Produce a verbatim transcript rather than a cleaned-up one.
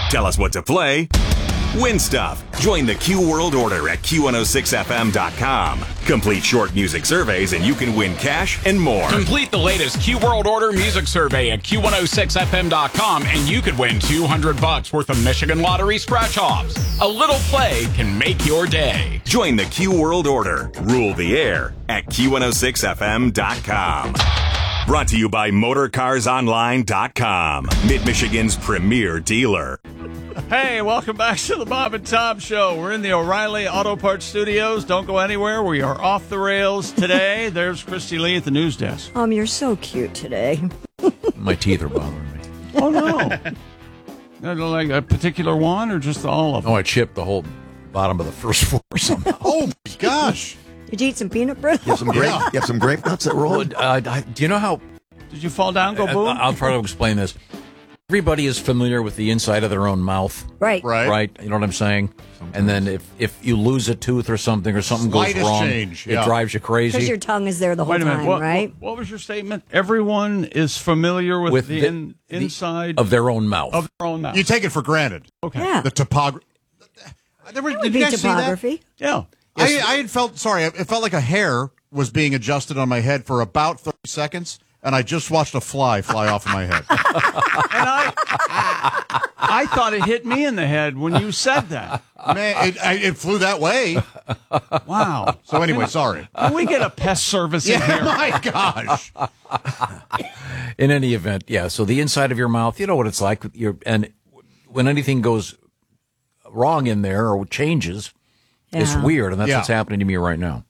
Tell us what to play. Win stuff. Join the Q World Order at Q one oh six F M dot com. Complete short music surveys and you can win cash and more. Complete the latest Q World Order music survey at Q one oh six F M dot com and you could win two hundred bucks worth of Michigan Lottery scratch-offs. A little play can make your day. Join the Q World Order. Rule the air at Q one oh six F M dot com. Brought to you by Motor Cars Online dot com. Mid-Michigan's premier dealer. Hey, welcome back to the Bob and Tom Show. We're in the O'Reilly Auto Parts Studios. Don't go anywhere. We are off the rails today. There's Christy Lee at the news desk. Um, you're so cute today. My teeth are bothering me. Oh, no. Like a particular one or just all of them? Oh, I chipped the whole bottom of the first floor somehow. Oh, my gosh. Did you eat some peanut brittle? You have some grape, Yeah. you have some grape nuts that roll? Well, uh, I- do you know how... Did you fall down, go boom? I, I'll try to explain this. Everybody is familiar with the inside of their own mouth. Right. Right. Right? You know what I'm saying? And then if, if you lose a tooth or something or something Slightest goes wrong, change, it yeah. drives you crazy. Because your tongue is there the whole Wait a minute. time, What, right? what, what was your statement? Everyone is familiar with, With the, the- in, the- inside of their own mouth. of their own mouth. You take it for granted. Okay. Yeah. The topography. Did Would you be guys see that? topography. Yeah. I, I had felt, sorry, it felt like a hair was being adjusted on my head for about thirty seconds, and I just watched a fly fly off of my head. And I, I thought it hit me in the head when you said that. Man, it, I, it flew that way. Wow. So anyway, sorry. Can we get a pest service in Yeah, here? my gosh. In any event, yeah. So the inside of your mouth, you know what it's like. You're, and when anything goes wrong in there or changes, it's Yeah. weird, and that's Yeah. what's happening to me right now.